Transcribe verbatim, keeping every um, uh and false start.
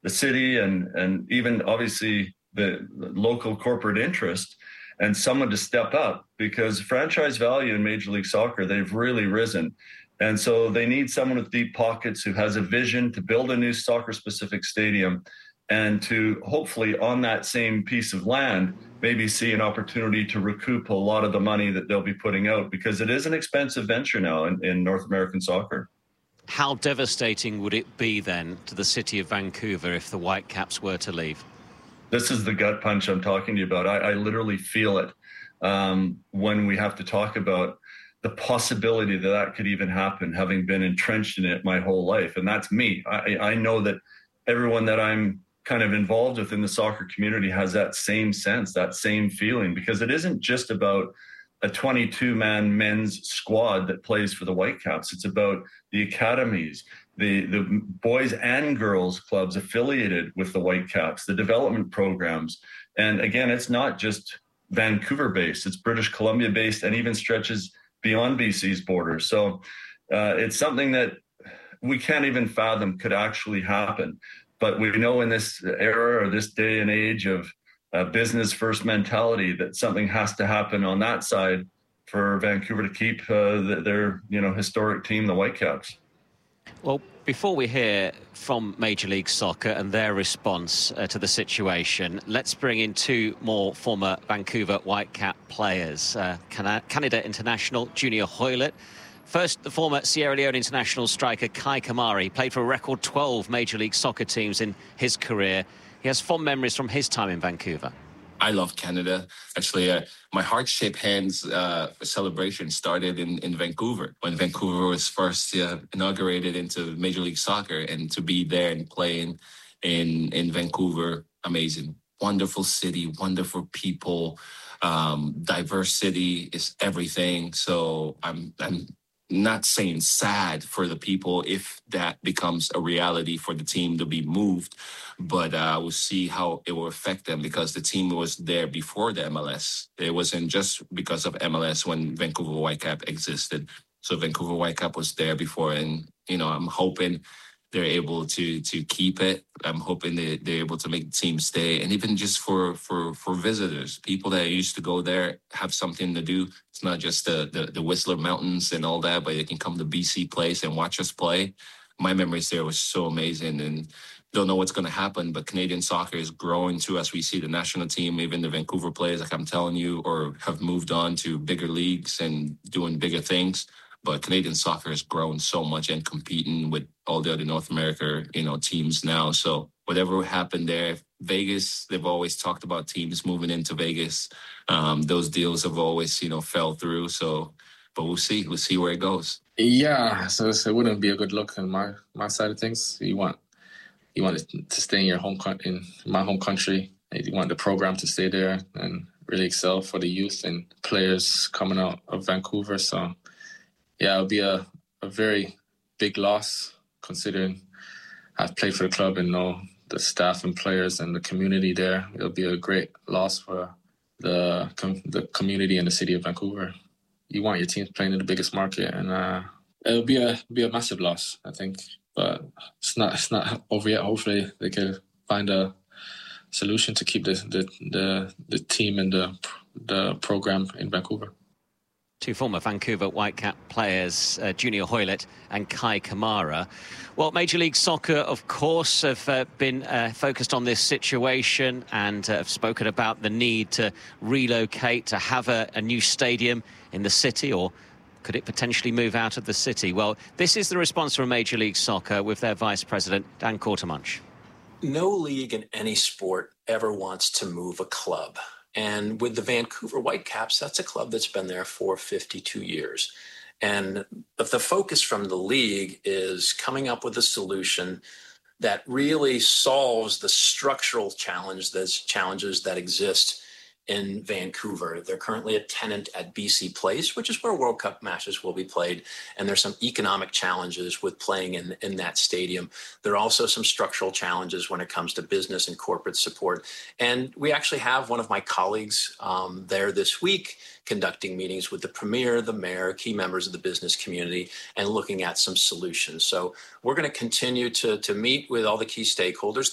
the city and, and even obviously the local corporate interest, and someone to step up, because franchise value in Major League Soccer, they've really risen. And so they need someone with deep pockets who has a vision to build a new soccer-specific stadium and to hopefully on that same piece of land, maybe see an opportunity to recoup a lot of the money that they'll be putting out, because it is an expensive venture now in, in North American soccer. How devastating would it be then to the city of Vancouver if the Whitecaps were to leave? This is the gut punch I'm talking to you about. I, I literally feel it um, when we have to talk about the possibility that that could even happen, having been entrenched in it my whole life. And that's me. I, I know that everyone that I'm kind of involved with in the soccer community has that same sense, that same feeling, because it isn't just about a twenty-two man men's squad that plays for the Whitecaps. It's about the academies, the, the boys and girls clubs affiliated with the Whitecaps, the development programs. And again, it's not just Vancouver based, it's British Columbia based, and even stretches beyond B C's borders. So uh, it's something that we can't even fathom could actually happen. But we know in this era or this day and age of uh, business first mentality that something has to happen on that side for Vancouver to keep uh, the, their, you know, historic team, the Whitecaps. Well, before we hear from Major League Soccer and their response uh, to the situation, let's bring in two more former Vancouver Whitecap players. Uh, Can- Canada international Junior Hoilett. First, the former Sierra Leone international striker Kai Kamara played for a record twelve Major League Soccer teams in his career. He has fond memories from his time in Vancouver. I love Canada. Actually, uh, my heart-shaped hands uh, celebration started in, in Vancouver, when Vancouver was first uh, inaugurated into Major League Soccer, and to be there and playing in, in Vancouver, amazing. Wonderful city, wonderful people, um, diverse city is everything. So I'm I'm not saying sad for the people if that becomes a reality for the team to be moved, but uh, we'll see how it will affect them, because the team was there before the M L S. It wasn't just because of M L S when Vancouver Whitecap existed. So Vancouver Whitecap was there before, and, you know, I'm hoping they're able to to keep it. I'm hoping they, they're able to make the team stay. And even just for, for, for visitors, people that used to go there have something to do. It's not just the, the, the Whistler Mountains and all that, but they can come to B C Place and watch us play. My memories there was so amazing, and don't know what's going to happen, but Canadian soccer is growing too, as we see the national team, even the Vancouver players, like I'm telling you, or have moved on to bigger leagues and doing bigger things. But Canadian soccer has grown so much and competing with all the other North America, you know, teams now. So whatever happened there, Vegas, they've always talked about teams moving into Vegas. Um, those deals have always, you know, fell through. So, but we'll see. We'll see where it goes. Yeah, so it wouldn't be a good look on my, my side of things. You want you want to stay in your home in my home country. You want the program to stay there and really excel for the youth and players coming out of Vancouver. So yeah, it'll be a, a very big loss, considering I've played for the club and know the staff and players and the community there. It'll be a great loss for the com- the community and the city of Vancouver. You want your team playing in the biggest market, and uh, it'll be a be a massive loss, I think. But it's not it's not over yet. Hopefully, they can find a solution to keep the the the, the team and the the program in Vancouver. Two former Vancouver Whitecap players, uh, Junior Hoilett and Kai Kamara. Well, Major League Soccer, of course, have uh, been uh, focused on this situation and uh, have spoken about the need to relocate, to have a, a new stadium in the city, or could it potentially move out of the city? Well, this is the response from Major League Soccer with their Vice President, Dan Courtemanche. No league in any sport ever wants to move a club. And with the Vancouver Whitecaps, that's a club that's been there for fifty-two years. And the focus from the league is coming up with a solution that really solves the structural challenge, those challenges that exist in Vancouver. They're currently a tenant at B C Place, which is where World Cup matches will be played. And there's some economic challenges with playing in, in that stadium. There are also some structural challenges when it comes to business and corporate support. And we actually have one of my colleagues um, there this week conducting meetings with the premier, the mayor, key members of the business community, and looking at some solutions. So we're going to continue to, to meet with all the key stakeholders